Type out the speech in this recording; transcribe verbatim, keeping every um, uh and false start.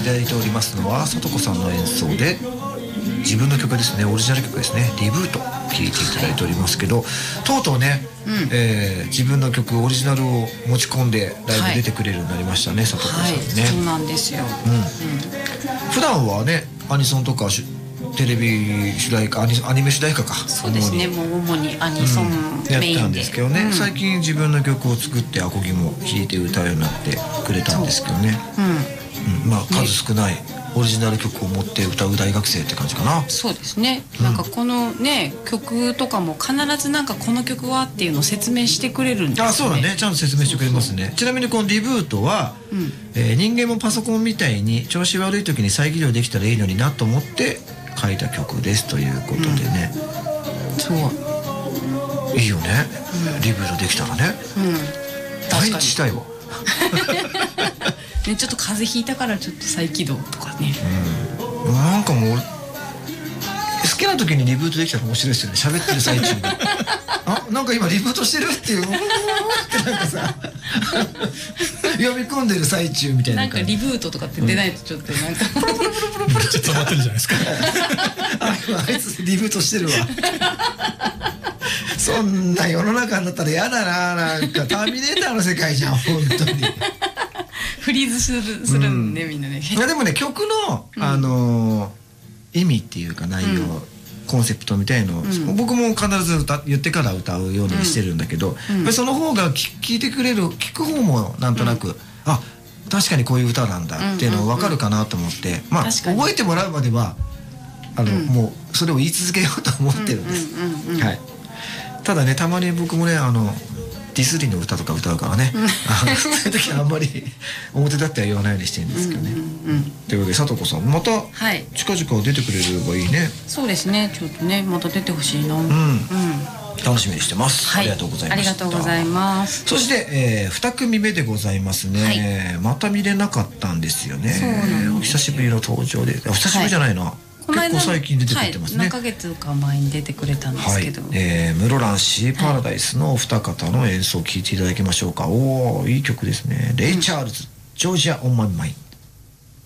ただいておりますのはさとこさんの演奏で自分の曲ですね、オリジナル曲ですね、リブート聴いていただいておりますけど、とうとうね、うん、えー、自分の曲オリジナルを持ち込んでライブ出てくれるようになりましたね、さとこさんね、はい、 そうなんですよ、うんうん、 普段はねアニソンとかテレビ主題歌、ア ニ, アニメ主題歌か、 そうですね、もう主にアニソン、うん、 やったんですけどね、うん、最近自分の曲を作ってアコギも弾いて歌うようになってくれたんですけどね、うんうん、まあ数少ない、ね、オリジナル曲を持って歌う大学生って感じかな。 そうですね、うん、なんかこのね曲とかも必ずなんかこの曲はっていうのを説明してくれるんですよね。 あ、そうだね、ちゃんと説明してくれますね。そうそう、ちなみにこのリブートは、うん、えー、人間もパソコンみたいに調子悪い時に再起動できたらいいのになと思って書いた曲ですということでね、 うん、そういいよね、うん、リブートできたらね、うん、第一したいわね、ちょっと風邪ひいたからちょっと再起動とかね、 うん、なんかもう好きな時にリブートできたら面白いですよね、喋ってる最中にあ、なんか今リブートしてるっていうってなんかさ読み込んでる最中みたいな、 なんかリブートとかって出ないとちょっとなんか、 うん、めっちゃ溜まってるじゃないですかあ, あいつリブートしてるわそんな世の中になったら嫌だな、なんかターミネーターの世界じゃん本当にフリーズする、するんで、うん、みんなね。 いやでもね、曲の、うん、あのー、意味っていうか内容、うん、コンセプトみたいのを、うん、僕も必ず歌言ってから歌うようにしてるんだけど、うん、やっぱりその方が聴いてくれる、聴く方もなんとなく、うん、あ、確かにこういう歌なんだっていうの分かるかなと思って、まあ覚えてもらうまではあの、うん、もうそれを言い続けようと思ってるんです。はい。ただね、たまに僕もね、あのディスリーの歌とか歌うからね、そういう時はあんまり表立っては言わないようにしてるんですけどね、うんうん、というわけでさとこさんまた近々出てくれればいいね、はい、 そうですね、ちょっとねまた出てほしいな、うんうん、 楽しみにしてます、はい、ありがとうございました。 ありがとうございます。 そして、えー、に組目でございますね、はい、また見れなかったんですよね。そうなんですよ。お久しぶりの登場で、お久しぶりじゃないな、はい、結構最近出てくれてますね。 はい、何ヶ月か前に出てくれたんですけど、はい、 えー、室蘭シーパラダイスのお二方の演奏を聴いていただきましょうか。おー、いい曲ですね。レイ・チャールズ、ジョージア・オン・マイ・マイン。